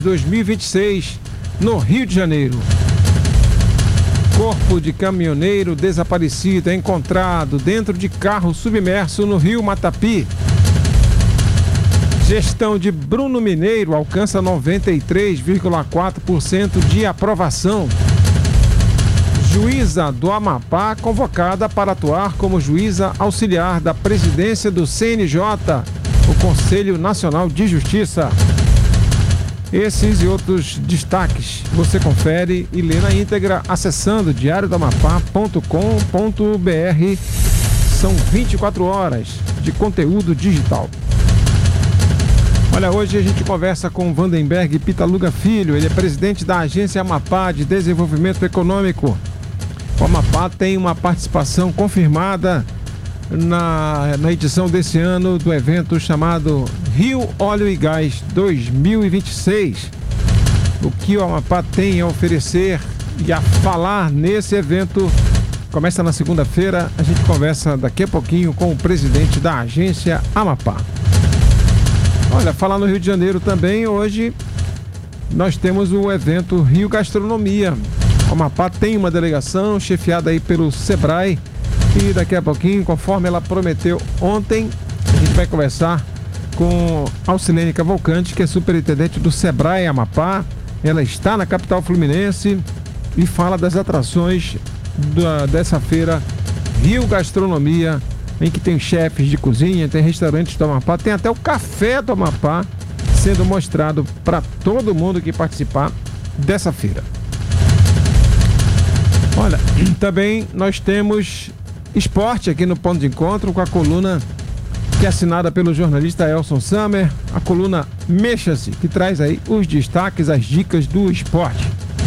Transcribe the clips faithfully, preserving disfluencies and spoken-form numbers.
dois mil e vinte e seis, no Rio de Janeiro. Corpo de caminhoneiro desaparecido é encontrado dentro de carro submerso no Rio Matapi. Gestão de Bruno Mineiro alcança noventa e três vírgula quatro por cento de aprovação. Juíza do Amapá convocada para atuar como juíza auxiliar da presidência do C N J, o Conselho Nacional de Justiça. Esses e outros destaques você confere e lê na íntegra acessando diário do amapá ponto com ponto br. São vinte e quatro horas de conteúdo digital. Olha, hoje a gente conversa com Vandenberg Pitaluga Filho. Ele é presidente da Agência Amapá de Desenvolvimento Econômico. O Amapá tem uma participação confirmada na, na edição desse ano do evento chamado Rio Óleo e Gás dois mil e vinte e seis. O que o Amapá tem a oferecer e a falar nesse evento começa na segunda-feira. A gente conversa daqui a pouquinho com o presidente da Agência Amapá. Olha, falar no Rio de Janeiro também, hoje nós temos o evento Rio Gastronomia. O Amapá tem uma delegação chefiada aí pelo Sebrae e daqui a pouquinho, conforme ela prometeu ontem, a gente vai conversar com Alcilene Cavalcante, que é superintendente do Sebrae Amapá. Ela está na capital fluminense e fala das atrações da, dessa feira Rio Gastronomia, em que tem chefes de cozinha, tem restaurantes do Amapá, tem até o café do Amapá sendo mostrado para todo mundo que participar dessa feira. Olha, também nós temos esporte aqui no Ponto de Encontro com a coluna que é assinada pelo jornalista Elson Summer, a coluna Mexa-se, que traz aí os destaques, as dicas do esporte.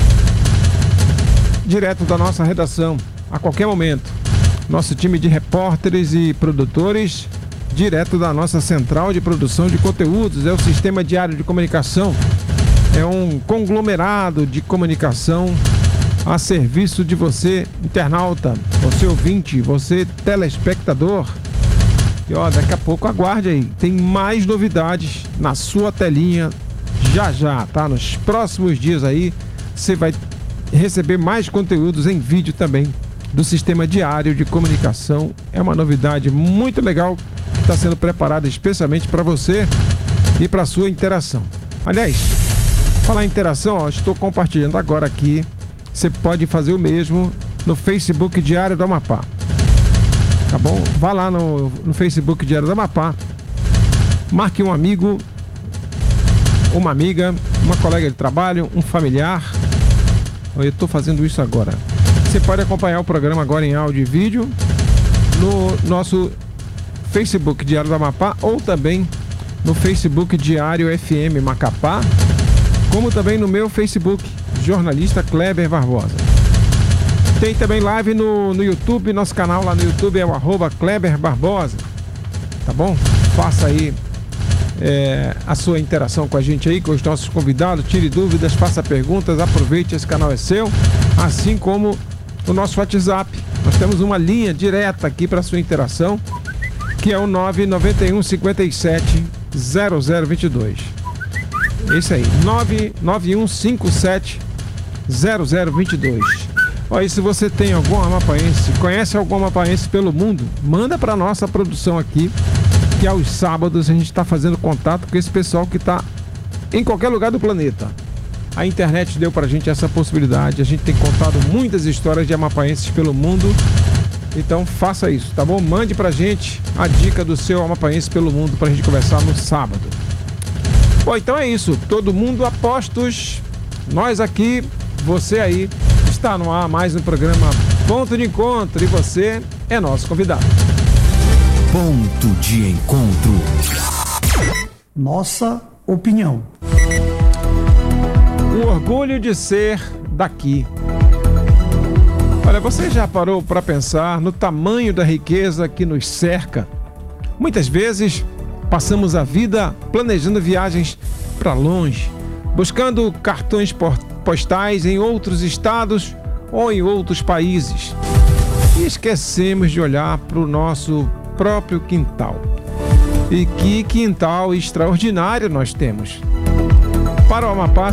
Direto da nossa redação, a qualquer momento. Nosso time de repórteres e produtores, direto da nossa central de produção de conteúdos, é o Sistema Diário de Comunicação. É um conglomerado de comunicação a serviço de você, internauta, você ouvinte, você telespectador. E ó, daqui a pouco aguarde aí, tem mais novidades na sua telinha já já, tá? Nos próximos dias aí, você vai receber mais conteúdos em vídeo também do Sistema Diário de Comunicação. É uma novidade muito legal que está sendo preparada especialmente para você e para sua interação. Aliás, falar em interação, ó, estou compartilhando agora aqui. Você pode fazer o mesmo no Facebook Diário do Amapá. Tá bom? Vá lá no, no Facebook Diário do Amapá. Marque um amigo, uma amiga, uma colega de trabalho, um familiar. Eu estou fazendo isso agora. Você pode acompanhar o programa agora em áudio e vídeo no nosso Facebook Diário do Amapá ou também no Facebook Diário F M Macapá, como também no meu Facebook, jornalista Kleber Barbosa. Tem também live no, no YouTube, nosso canal lá no YouTube é o arroba Kleber Barbosa, tá bom? Faça aí é, a sua interação com a gente aí, com os nossos convidados, tire dúvidas, faça perguntas, aproveite, esse canal é seu, assim como o nosso WhatsApp. Nós temos uma linha direta aqui para sua interação, que é o nove nove um cinco sete zero zero dois dois. Esse aí, nove nove um cinco sete zero zero dois dois. Olha, e se você tem algum amapaense, conhece algum amapaense pelo mundo, manda para nossa produção aqui, que aos sábados a gente está fazendo contato com esse pessoal que está em qualquer lugar do planeta. A internet deu pra gente essa possibilidade, a gente tem contado muitas histórias de amapaenses pelo mundo, então faça isso, tá bom? Mande pra gente a dica do seu amapaense pelo mundo pra gente conversar no sábado. Bom, então é isso, todo mundo a postos, nós aqui, você aí, está no ar mais um programa Ponto de Encontro e você é nosso convidado. Ponto de Encontro. Nossa opinião. O orgulho de ser daqui. Olha, você já parou para pensar no tamanho da riqueza que nos cerca? Muitas vezes passamos a vida planejando viagens para longe, buscando cartões postais em outros estados ou em outros países. E esquecemos de olhar para o nosso próprio quintal. E que quintal extraordinário nós temos! para o Amapá